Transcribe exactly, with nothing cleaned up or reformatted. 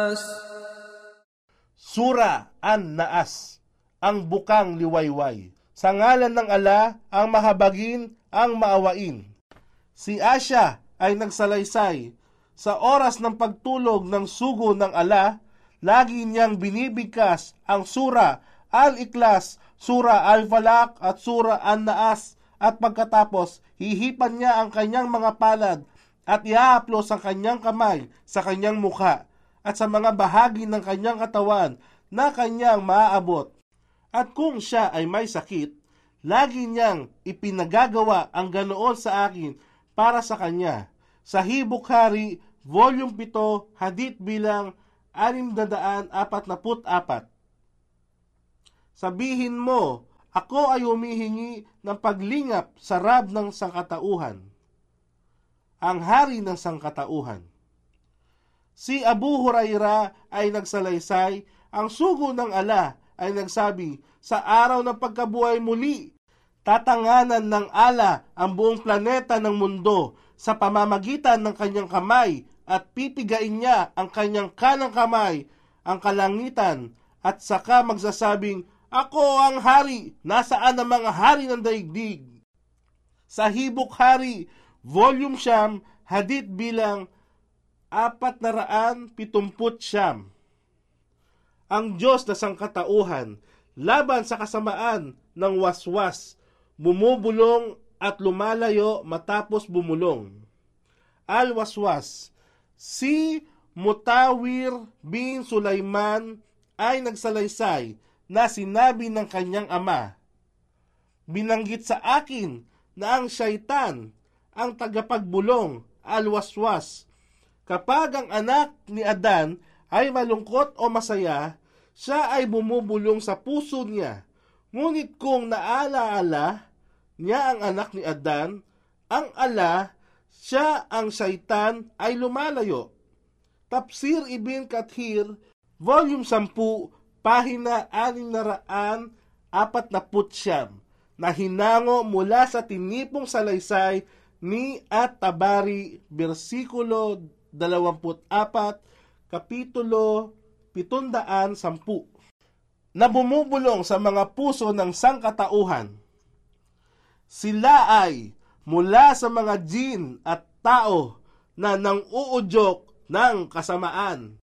Sura An-Naas, ang bukang liwayway. Sa ngalan ng ala, ang mahabagin, ang maawain. Si Asya ay nagsalaysay. Sa oras ng pagtulog ng sugo ng ala, lagi niyang binibigkas ang Sura Al-Ikhlas, Sura Al-Falaq at Sura An-Naas, at pagkatapos hihipan niya ang kanyang mga palad at iahaplos ang kanyang kamay sa kanyang mukha at sa mga bahagi ng kanyang katawan na kanyang maaabot. At kung siya ay may sakit, lagi niyang ipinagagawa ang ganoon sa akin para sa kanya. Sa Hibukhari, Volume seven, Hadith bilang six forty-four. Sabihin mo, ako ay humihingi ng paglingap sa Rab ng sangkatauhan, ang hari ng sangkatauhan. Si Abu Huraira ay nagsalaysay, ang sugo ng ala ay nagsabi, sa araw ng pagkabuhay muli, tatanganan ng ala ang buong planeta ng mundo sa pamamagitan ng kanyang kamay at pipigain niya ang kanyang kanang kamay, ang kalangitan, at saka magsasabing, ako ang hari, nasaan ang mga hari ng daigdig? Sa Hibukhari, Volume Siyam, Hadith bilang apat na raan pitumput siyam. Ang Diyos na sangkatauhan, laban sa kasamaan ng waswas, bumubulong at lumalayo matapos bumulong. Al-Waswas. Si Mutawir bin Sulaiman ay nagsalaysay na sinabi ng kanyang ama, binanggit sa akin na ang syaitan, ang tagapagbulong, Al-Waswas, kapag ang anak ni Adan ay malungkot o masaya, siya ay bumubulong sa puso niya. Ngunit kung naalaala niya ang anak ni Adan, ang ala, siya ang syaitan ay lumalayo. Tafsir Ibn Kathir, Volume ten, Pahina six forty-nine, na hinango mula sa tinipong salaysay ni At-Tabari, versikulo twenty-four, kapitulo seven ten, na bumubulong sa mga puso ng sangkatauhan. Sila ay mula sa mga jin at tao na nang-uudyok ng kasamaan.